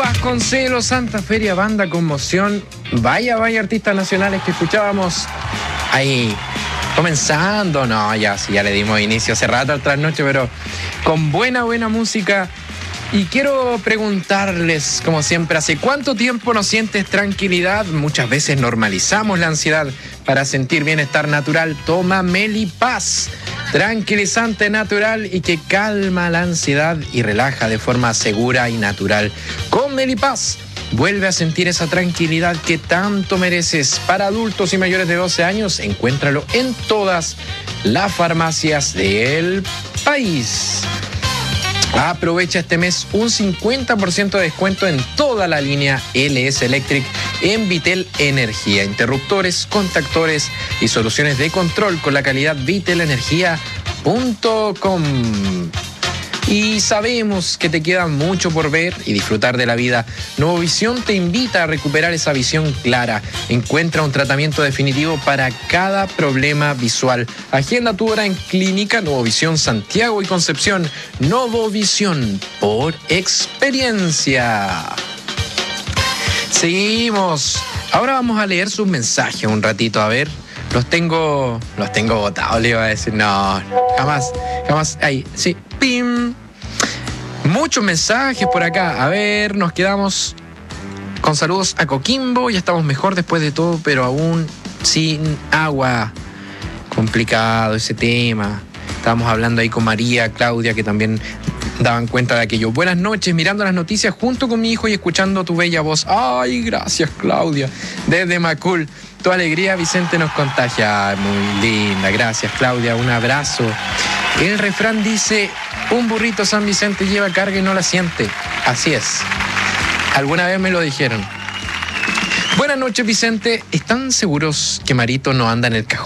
Vasconcelos, Santa Feria, Banda Conmoción. Vaya artistas nacionales que escuchábamos ahí comenzando. No, ya le dimos inicio hace rato al trasnoche, pero con buena música. Y quiero preguntarles, como siempre, ¿hace cuánto tiempo no sientes tranquilidad? Muchas veces normalizamos la ansiedad. Para sentir bienestar natural, toma Melipaz, tranquilizante natural y que calma la ansiedad y relaja de forma segura y natural. Con Melipaz, vuelve a sentir esa tranquilidad que tanto mereces. Para adultos y mayores de 12 años, encuéntralo en todas las farmacias del país. Aprovecha este mes un 50% de descuento en toda la línea LS Electric en Vitel Energía. Interruptores, contactores y soluciones de control con la calidad vitelenergia.com. Y sabemos que te queda mucho por ver y disfrutar de la vida. Nuevovisión te invita a recuperar esa visión clara. Encuentra un tratamiento definitivo para cada problema visual. Agenda tu hora en Clínica Nuevovisión Santiago y Concepción. Nuevovisión por experiencia. Seguimos. Ahora vamos a leer sus mensajes un ratito. A ver, los tengo botados, le iba a decir. No, jamás. Ahí, sí. ¡Pim! Muchos mensajes por acá. A ver, nos quedamos con saludos a Coquimbo. Ya estamos mejor después de todo, pero aún sin agua. Complicado ese tema. Estábamos hablando ahí con María, Claudia, que también daban cuenta de aquello. Buenas noches, mirando las noticias junto con mi hijo y escuchando tu bella voz. Ay, gracias, Claudia. Desde Macul. Tu alegría, Vicente, nos contagia. Muy linda. Gracias, Claudia. Un abrazo. El refrán dice: un burrito San Vicente lleva carga y no la siente. Así es. Alguna vez me lo dijeron. Buenas noches, Vicente. ¿Están seguros que Marito no anda en el cajón?